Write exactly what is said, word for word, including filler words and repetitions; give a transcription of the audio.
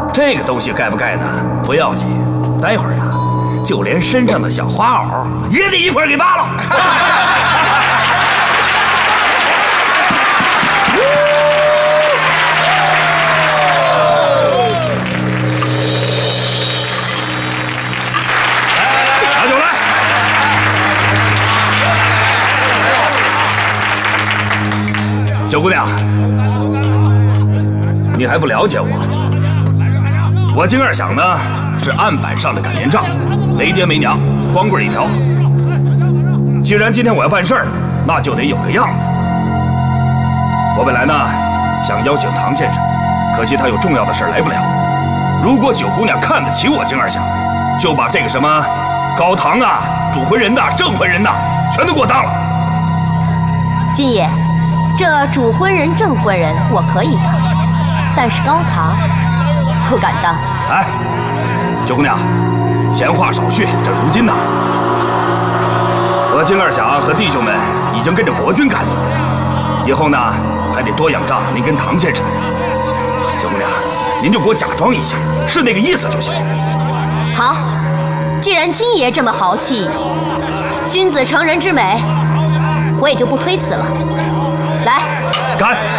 这个东西盖不盖的不要紧，待会儿啊，就连身上的小花袄也得一块儿给扒了。拿酒来。九姑娘，你还不了解我？我金二响呢，是案板上的赶年丈，没爹没娘，光棍一条。既然今天我要办事儿，那就得有个样子。我本来呢想邀请唐先生，可惜他有重要的事来不了。如果九姑娘看得起我金二响，就把这个什么高堂啊、主婚人呐、证婚人呐，全都给我当了。 金爷，这主婚人、证婚人我可以当，但是高堂不敢当。 哎，九姑娘，闲话少叙。这如今呢，我金二响和弟兄们已经跟着国军赶路，以后呢还得多仰仗您跟唐先生。九姑娘，您就给我假装一下，是那个意思就行。 好，既然金爷这么豪气，君子成人之美，我也就不推辞了。来， 干！